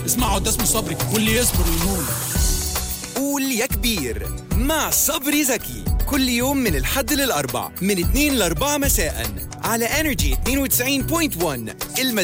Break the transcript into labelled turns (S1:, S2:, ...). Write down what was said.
S1: اسمعوا ده اسمه صبري، واللي يصبر ينول.
S2: قول يا كبير مع صبري زكي، كل يوم من الحد للأربع من 2 ل4 مساء على Energy 92.1.